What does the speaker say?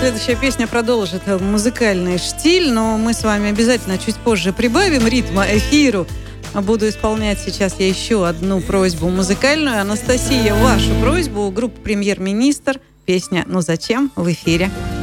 следующая песня продолжит музыкальный штиль, но мы с вами обязательно чуть позже прибавим ритма эфиру. Буду исполнять сейчас я еще одну просьбу музыкальную. Анастасия, вашу просьбу. Группа «Премьер-министр». Песня «Ну зачем?» в эфире.